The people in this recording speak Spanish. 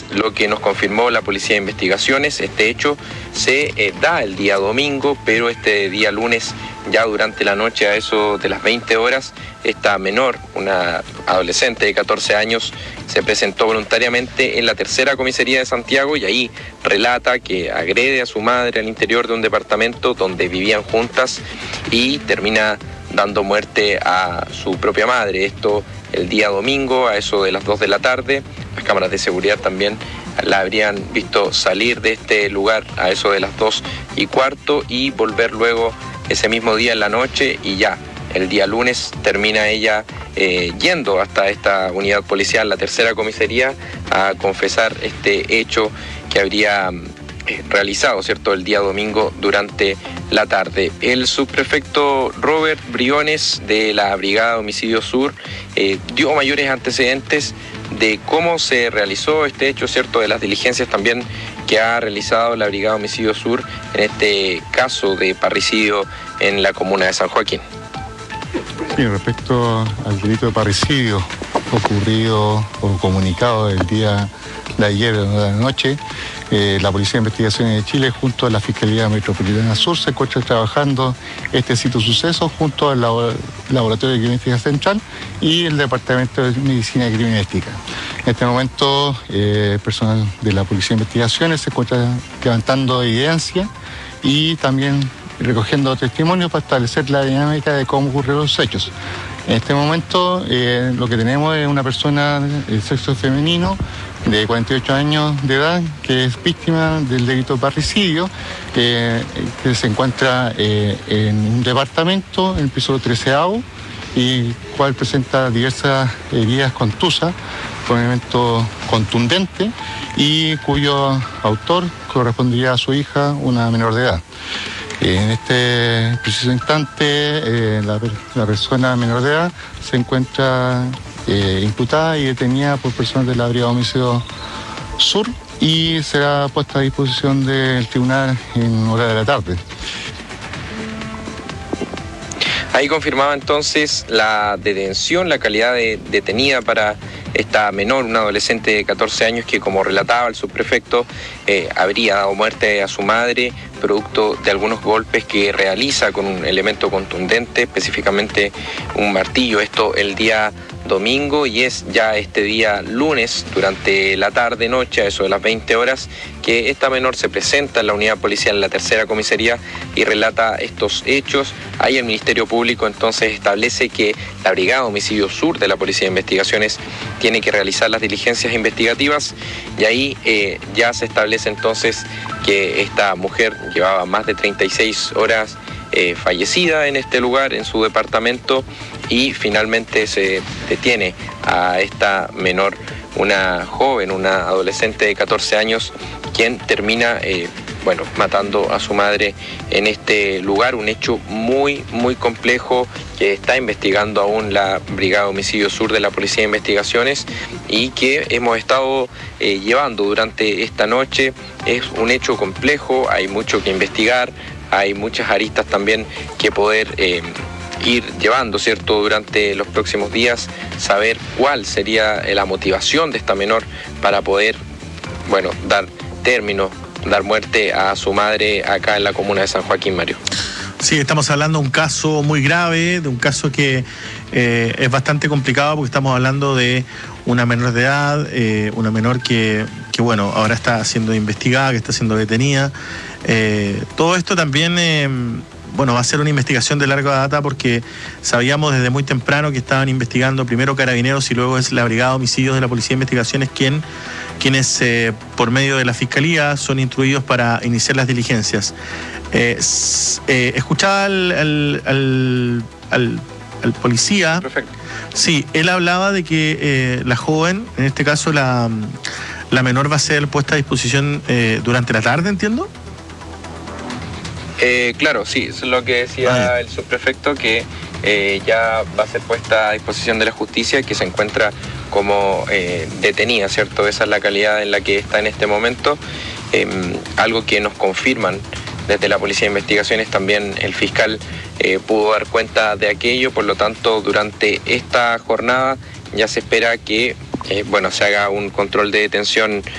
lo que nos confirmó la Policía de Investigaciones. Este hecho se da el día domingo, pero este día lunes, ya durante la noche, a eso de las 20 horas, esta menor, una adolescente de 14 años, se presentó voluntariamente en la tercera comisaría de Santiago y ahí relata que agrede a su madre al interior de un departamento donde vivían juntas y termina dando muerte a su propia madre. Esto el día domingo, a eso de las 2 de la tarde. Las cámaras de seguridad también la habrían visto salir de este lugar a eso de las 2:15 y volver luego ese mismo día en la noche, y ya el día lunes termina ella yendo hasta esta unidad policial, la tercera comisaría, a confesar este hecho que habría realizado, ¿cierto?, el día domingo durante la tarde. El subprefecto Robert Briones de la Brigada Homicidio Sur dio mayores antecedentes de cómo se realizó este hecho, ¿cierto?, de las diligencias también que ha realizado la Brigada Homicidio Sur en este caso de parricidio en la comuna de San Joaquín. Sí, respecto al delito de parricidio ocurrido o comunicado el día de ayer de la noche, la Policía de Investigaciones de Chile junto a la Fiscalía Metropolitana Sur se encuentra trabajando este sitio suceso junto al Laboratorio de Criminalística Central y el Departamento de Medicina Criminalística. En este momento, personal de la Policía de Investigaciones se encuentra levantando evidencia y también recogiendo testimonios para establecer la dinámica de cómo ocurrieron los hechos. En este momento lo que tenemos es una persona de sexo femenino de 48 años de edad que es víctima del delito de parricidio, que se encuentra en un departamento en el piso 13º y cual presenta diversas heridas contusas con elemento contundente y cuyo autor correspondería a su hija, una menor de edad. En este preciso instante, la persona menor de edad se encuentra imputada y detenida por personas de la Brigada Homicidio Sur y será puesta a disposición del tribunal en hora de la tarde. Ahí confirmaba entonces la detención, la calidad de detenida para esta menor, una adolescente de 14 años que, como relataba el subprefecto, habría dado muerte a su madre producto de algunos golpes que realiza con un elemento contundente, específicamente un martillo. Esto el día domingo, y es ya este día lunes durante la tarde-noche, a eso de las 20 horas, que esta menor se presenta en la unidad policial en la tercera comisaría y relata estos hechos. Ahí el Ministerio Público entonces establece que la Brigada Homicidio Sur de la Policía de Investigaciones tiene que realizar las diligencias investigativas, y ahí ya se establece entonces que esta mujer llevaba más de 36 horas fallecida en este lugar, en su departamento, y finalmente se detiene a esta menor, una joven, una adolescente de 14 años, quien termina matando a su madre en este lugar, un hecho muy, muy complejo que está investigando aún la Brigada Homicidio Sur de la Policía de Investigaciones y que hemos estado llevando durante esta noche. Es un hecho complejo, hay mucho que investigar, hay muchas aristas también que poder ir llevando, ¿cierto?, durante los próximos días, saber cuál sería la motivación de esta menor para poder, dar término, dar muerte a su madre acá en la comuna de San Joaquín, Mario. Sí, estamos hablando de un caso muy grave, de un caso que es bastante complicado porque estamos hablando de una menor de edad, una menor que ahora está siendo investigada, que está siendo detenida. Todo esto también va a ser una investigación de larga data porque sabíamos desde muy temprano que estaban investigando primero Carabineros y luego es la Brigada de Homicidios de la Policía de Investigaciones quienes por medio de la Fiscalía son instruidos para iniciar las diligencias. Escuchaba al policía. Perfecto. Sí, él hablaba de que la joven, en este caso la menor, va a ser puesta a disposición durante la tarde, ¿entiendo? Claro, sí, eso es lo que decía el subprefecto, que ya va a ser puesta a disposición de la justicia, que se encuentra como detenida, ¿cierto? Esa es la calidad en la que está en este momento, algo que nos confirman desde la Policía de Investigaciones. También el fiscal pudo dar cuenta de aquello, por lo tanto, durante esta jornada ya se espera que se haga un control de detención